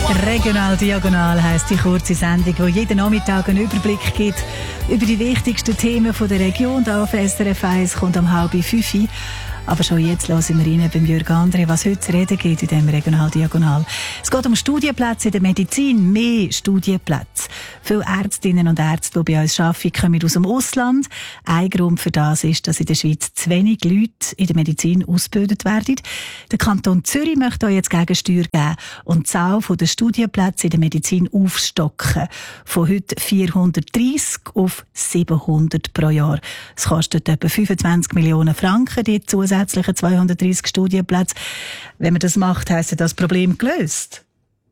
Regional Diagonal heisst die kurze Sendung, die jeden Nachmittag einen Überblick gibt über die wichtigsten Themen der Region. Hier auf SRF 1 kommt um 4:30. Aber schon jetzt hören wir rein beim Jürg André, was heute zu reden geht in diesem Regional Diagonal. Es geht um Studienplätze in der Medizin, mehr Studienplätze. Viele Ärztinnen und Ärzte, die bei uns arbeiten, kommen aus dem Ausland. Ein Grund für das ist, dass in der Schweiz zu wenig Leute in der Medizin ausgebildet werden. Der Kanton Zürich möchte hier jetzt Gegensteuer geben und die Zahl der Studienplätze in der Medizin aufstocken. Von heute 430 auf 700 pro Jahr. Es kostet etwa 25 Millionen Franken, die zusätzlichen 230 Studienplätze. Wenn man das macht, heisst das Problem gelöst?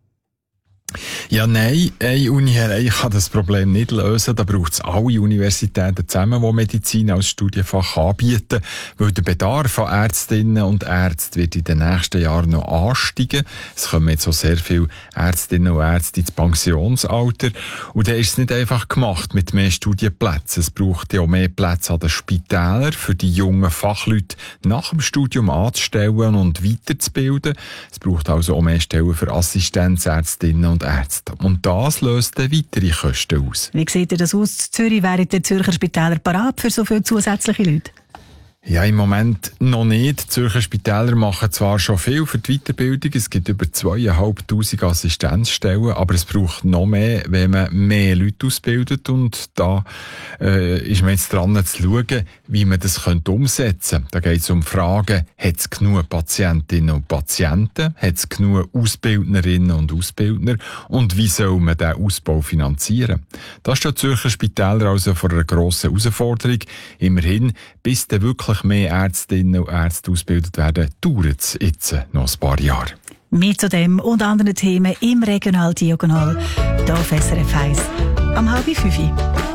Ja, nein, eine Uni allein kann das Problem nicht lösen. Da braucht es alle Universitäten zusammen, die Medizin als Studienfach anbieten, weil der Bedarf an Ärztinnen und Ärzten wird in den nächsten Jahren noch ansteigen. Es kommen jetzt so sehr viele Ärztinnen und Ärzte ins Pensionsalter. Und da ist es nicht einfach gemacht mit mehr Studienplätzen. Es braucht ja auch mehr Plätze an den Spitälern, für die jungen Fachleute nach dem Studium anzustellen und weiterzubilden. Es braucht also auch mehr Stellen für Assistenzärztinnen und Ärzte. Und das löst dann weitere Kosten aus. Wie sieht das aus in Zürich? Wären die Zürcher Spitäler parat für so viele zusätzliche Leute? Ja, im Moment noch nicht. Die Zürcher Spitäler machen zwar schon viel für die Weiterbildung, es gibt über 2500 Assistenzstellen, aber es braucht noch mehr, wenn man mehr Leute ausbildet, und da ist man jetzt dran zu schauen, wie man das umsetzen könnte. Da geht es um Fragen, hat es genug Patientinnen und Patienten, hat es genug Ausbildnerinnen und Ausbildner, und wie soll man diesen Ausbau finanzieren? Da steht die Zürcher Spitäler also vor einer grossen Herausforderung. Immerhin, bis dann wirklich mehr Ärztinnen und Ärzte ausgebildet werden, dauert es jetzt noch ein paar Jahre. Mehr zu dem und anderen Themen im Regional Diagonal hier auf SRF 1 am 4:30.